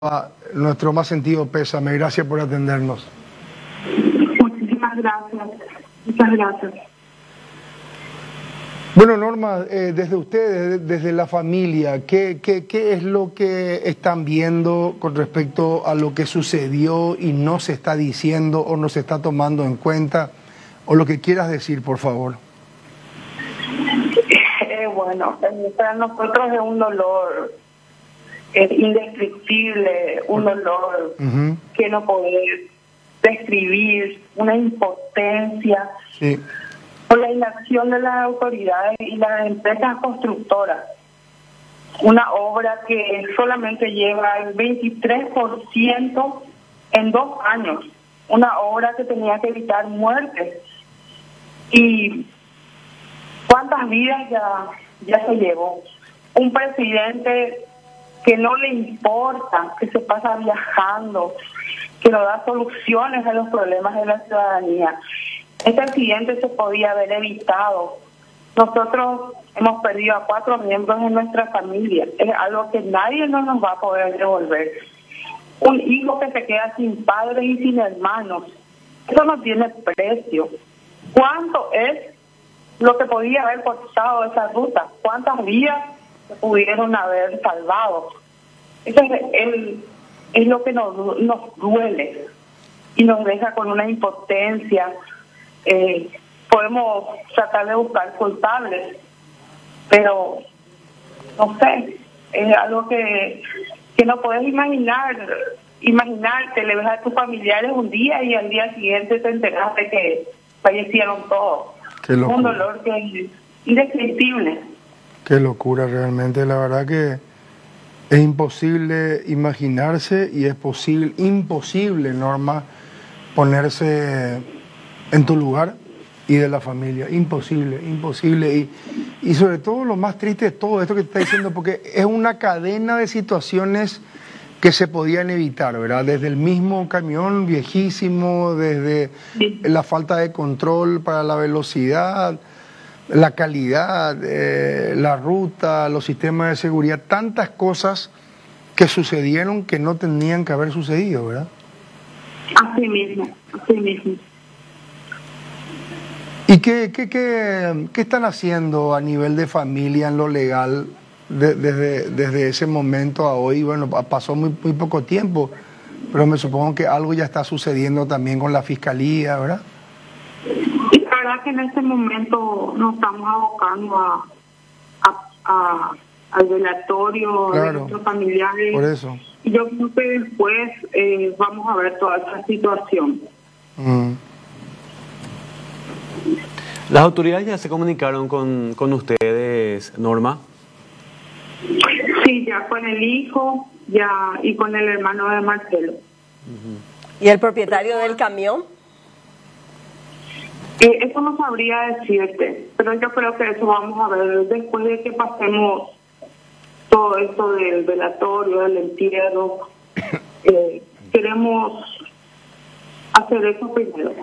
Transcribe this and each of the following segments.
nuestro más sentido pésame. Gracias por atendernos. Muchísimas gracias. Muchas gracias. Bueno, Norma, desde ustedes, desde la familia, ¿qué es lo que están viendo con respecto a lo que sucedió y no se está diciendo o no se está tomando en cuenta? O lo que quieras decir, por favor. Bueno, para nosotros es un dolor indescriptible, un dolor que no podés describir, una impotencia por la inacción de las autoridades y las empresas constructoras. Una obra que solamente lleva el 23% en 2 años, una obra que tenía que evitar muertes. ¿Y cuántas vidas ya se llevó? Un presidente que no le importa, que se pasa viajando, que no da soluciones a los problemas de la ciudadanía. Este accidente se podía haber evitado. Nosotros hemos perdido a 4 miembros de nuestra familia. Es algo que nadie no nos va a poder devolver. Un hijo que se queda sin padres y sin hermanos. Eso no tiene precio. ¿Cuánto es lo que podía haber costado esa ruta? ¿Cuántas vidas se pudieron haber salvado? Eso es lo que nos duele y nos deja con una impotencia. Podemos tratar de buscar culpables, pero no sé, es algo que no puedes imaginarte. Le ves a tus familiares un día y al día siguiente te enteras de que fallecieron todos. Un dolor que es indescriptible. Qué locura realmente, la verdad que es imposible imaginarse y es imposible, Norma, ponerse en tu lugar y de la familia. Imposible. Y sobre todo lo más triste de todo esto que te está diciendo, porque es una cadena de situaciones que se podían evitar, ¿verdad? Desde el mismo camión viejísimo, desde la falta de control para la velocidad, la calidad, la ruta, los sistemas de seguridad, tantas cosas que sucedieron que no tenían que haber sucedido, ¿verdad? Así mismo. ¿Y qué están haciendo a nivel de familia en lo legal desde ese momento a hoy? Bueno, pasó muy poco tiempo, pero me supongo que algo ya está sucediendo también con la fiscalía, ¿verdad? Y la verdad que en este momento nos estamos abocando al velatorio de nuestros familiares. Por eso. Y yo creo que después vamos a ver toda esa situación. ¿Las autoridades ya se comunicaron con ustedes, Norma? Sí, ya con el hijo y con el hermano de Marcelo. ¿Y el propietario del camión? Eso no sabría decirte, pero yo creo que eso vamos a ver después de que pasemos todo esto del velatorio, del entierro. Queremos hacer eso primero.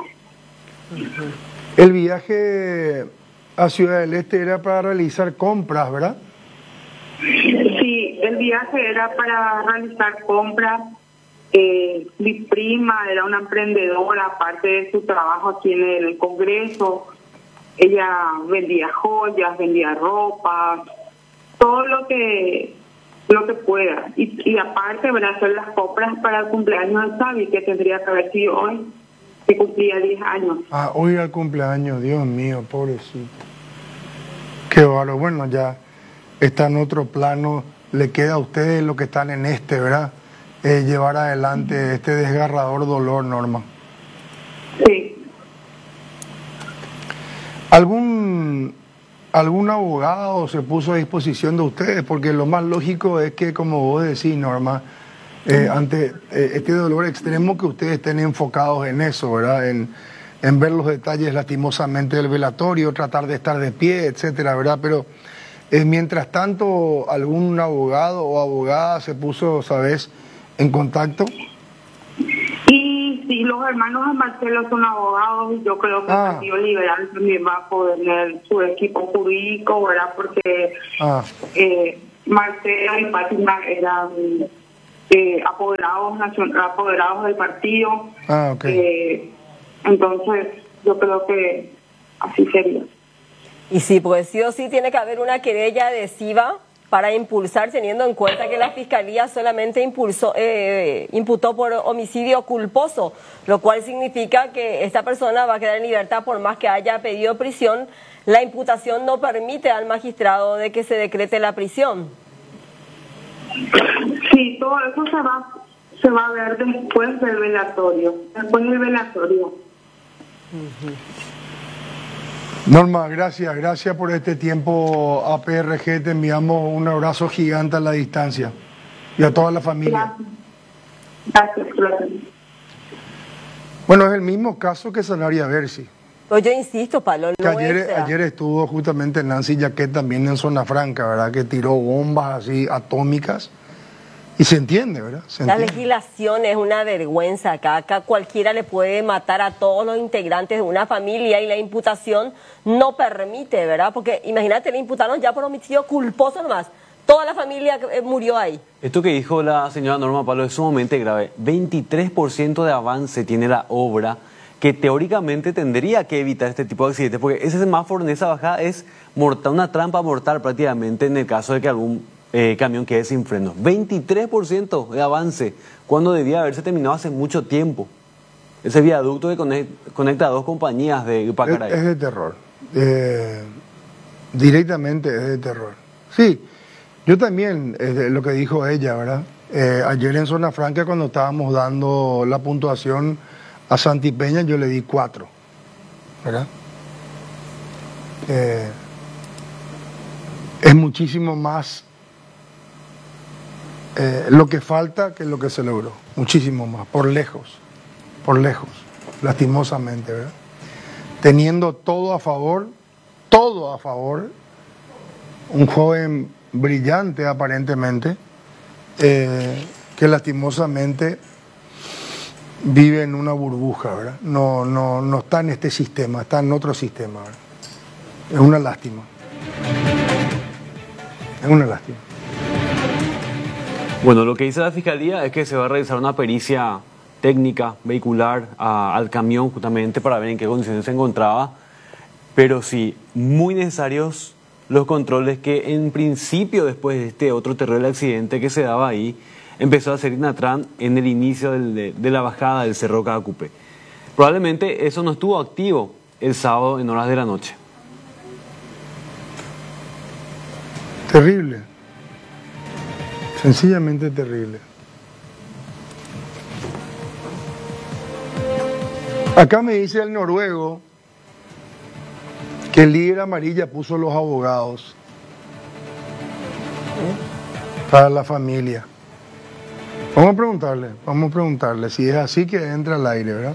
El viaje a Ciudad del Este era para realizar compras, ¿verdad? Sí, el viaje era para realizar compras. Mi prima era una emprendedora, aparte de su trabajo aquí en el Congreso. Ella vendía joyas, vendía ropa, todo lo que pueda. Y aparte, van a hacer las compras para el cumpleaños de Xavi, que tendría que haber sido hoy, que cumplía 10 años. Hoy era el cumpleaños, Dios mío, pobrecito. Qué bárbaro. Bueno, ya está en otro plano. Le queda a ustedes lo que están en ¿verdad? Llevar adelante este desgarrador dolor, Norma. Sí. ¿Algún abogado se puso a disposición de ustedes? Porque lo más lógico es que, como vos decís, Norma, ante este dolor extremo, que ustedes estén enfocados en eso, ¿verdad? En ver los detalles lastimosamente del velatorio, tratar de estar de pie, etcétera, ¿verdad? Pero mientras tanto, ¿algún abogado o abogada se puso, sabes, en contacto? Y si los hermanos de Marcelo son abogados, yo creo que el Partido Liberal también va a poner su equipo jurídico, ¿verdad? Porque Marcelo y Fátima eran apoderados del partido. Ah, ok. Entonces, yo creo que así sería. Y sí, pues sí o sí tiene que haber una querella adhesiva para impulsar, teniendo en cuenta que la Fiscalía solamente imputó por homicidio culposo, lo cual significa que esta persona va a quedar en libertad por más que haya pedido prisión. La imputación no permite al magistrado de que se decrete la prisión. Sí, todo eso se va a ver después del velatorio. Norma, gracias por este tiempo a PRG, te enviamos un abrazo gigante a la distancia y a toda la familia. Gracias. Bueno, es el mismo caso que Sanabria Bercy. Pues yo insisto, Pablo, no ayer estuvo justamente Nancy Yaquet también en Zona Franca, ¿verdad? Que tiró bombas así atómicas. Y se entiende, ¿verdad? La legislación es una vergüenza acá. Acá cualquiera le puede matar a todos los integrantes de una familia y la imputación no permite, ¿verdad? Porque imagínate, le imputaron ya por homicidio culposo nomás. Toda la familia murió ahí. Esto que dijo la señora Norma, Pablo, es sumamente grave. 23% de avance tiene la obra, que teóricamente tendría que evitar este tipo de accidentes, porque ese semáforo en esa bajada es mortal, una trampa mortal prácticamente en el caso de que algún camión quede sin frenos. 23% de avance, cuando debía haberse terminado hace mucho tiempo. Ese viaducto que conecta a dos compañías de Pacaray. Es de terror. Directamente es de terror. Sí, yo también, lo que dijo ella, ¿verdad? Ayer en Zona Franca, cuando estábamos dando la puntuación a Santipeña, yo le di 4, ¿verdad? Es muchísimo más lo que falta que lo que se logró, muchísimo más, por lejos, lastimosamente, ¿verdad? Teniendo todo a favor, un joven brillante aparentemente, que lastimosamente vive en una burbuja, ¿verdad? No está en este sistema, está en otro sistema, ¿verdad? Es una lástima. Bueno, lo que dice la Fiscalía es que se va a realizar una pericia técnica vehicular al camión justamente para ver en qué condiciones se encontraba, pero sí, muy necesarios los controles que en principio, después de este otro terrible accidente que se daba ahí, empezó a hacer Inatran en el inicio de la bajada del Cerro Caacupé. Probablemente eso no estuvo activo el sábado en horas de la noche. Terrible. Sencillamente terrible. Acá me dice el noruego que el líder amarilla puso los abogados para la familia. Vamos a preguntarle si es así, que entra al aire, ¿verdad?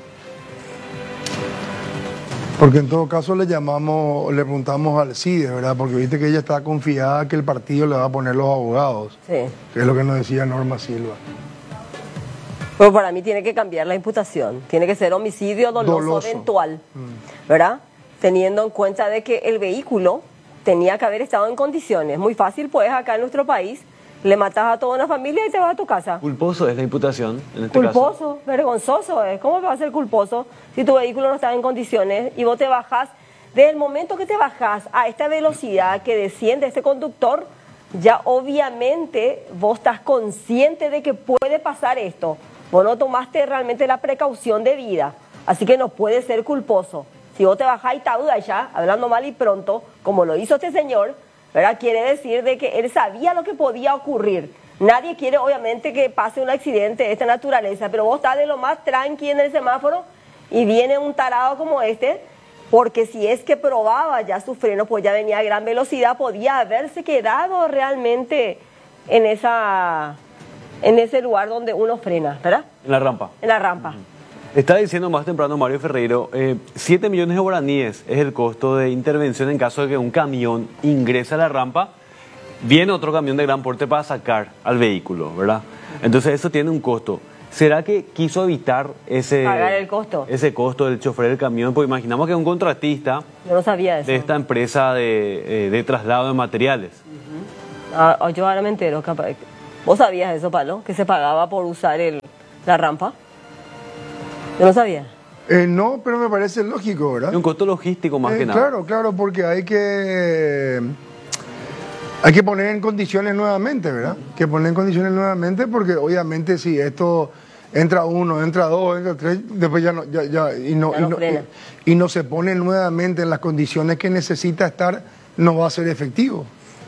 Porque en todo caso le preguntamos al CIDE, ¿verdad? Porque viste que ella está confiada que el partido le va a poner los abogados. Sí. Que es lo que nos decía Norma Silva. Pero para mí tiene que cambiar la imputación. Tiene que ser homicidio doloso eventual, ¿verdad? Teniendo en cuenta de que el vehículo tenía que haber estado en condiciones. Muy fácil, pues, acá en nuestro país, le matas a toda una familia y te vas a tu casa. Culposo es la imputación en este caso. Culposo, vergonzoso es. ¿Cómo va a ser culposo si tu vehículo no está en condiciones y vos te bajás? Desde el momento que te bajás a esta velocidad que desciende este conductor, ya obviamente vos estás consciente de que puede pasar esto. Vos no tomaste realmente la precaución de vida, así que no puede ser culposo. Si vos te bajás y tauda ya, hablando mal y pronto, como lo hizo este señor, ¿verdad? Quiere decir de que él sabía lo que podía ocurrir. Nadie quiere, obviamente, que pase un accidente de esta naturaleza, pero vos estás de lo más tranqui en el semáforo y viene un tarado como este, porque si es que probaba ya su freno, pues ya venía a gran velocidad, podía haberse quedado realmente en ese lugar donde uno frena, ¿verdad? En la rampa. En la rampa. Está diciendo más temprano Mario Ferreiro, 7 millones de guaraníes es el costo de intervención en caso de que un camión ingrese a la rampa, viene otro camión de gran porte para sacar al vehículo, ¿verdad? Entonces eso tiene un costo. ¿Será que quiso evitar pagar el costo? Ese costo del chofer del camión? Porque imaginamos que es un contratista. Yo no sabía eso. De esta empresa de traslado de materiales. Yo ahora me entero, capaz. ¿Vos sabías eso, Palo? Que se pagaba por usar la rampa. Yo no sabía. No, pero me parece lógico, ¿verdad? Es un costo logístico más que nada. Claro, porque hay que poner en condiciones nuevamente, ¿verdad? Que poner en condiciones nuevamente porque obviamente si esto entra uno, entra dos, entra tres, después y no se pone nuevamente en las condiciones que necesita estar, no va a ser efectivo.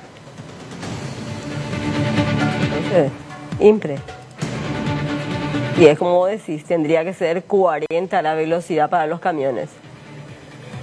Impre. Y es como decís, tendría que ser 40 la velocidad para los camiones.